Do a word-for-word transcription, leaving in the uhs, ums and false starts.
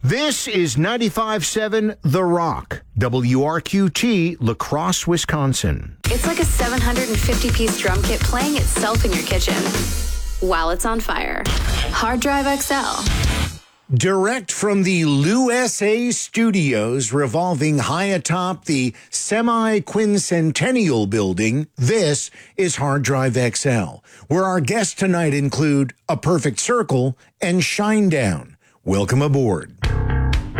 This is ninety-five point seven The Rock, W R Q T, La Crosse, Wisconsin. It's like a seven hundred fifty piece drum kit playing itself in your kitchen while it's on fire. Hard Drive X L. Direct from the Lou S A studios revolving high atop the semi-quincentennial building, this is Hard Drive X L, where our guests tonight include A Perfect Circle and Shinedown. Welcome aboard.